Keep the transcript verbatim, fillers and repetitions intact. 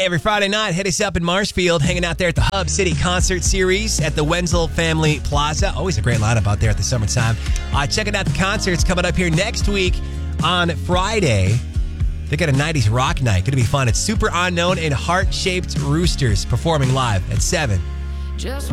Hey, every Friday night, hit us up in Marshfield, hanging out there at the Hub City Concert Series at the Wenzel Family Plaza. Always a great lineup out there at the summertime. Uh, checking out the concerts coming up here next week on Friday. They got a nineties rock night. Going to be fun. It's Super Unknown and Heart Shaped Roosters performing live at seven. Just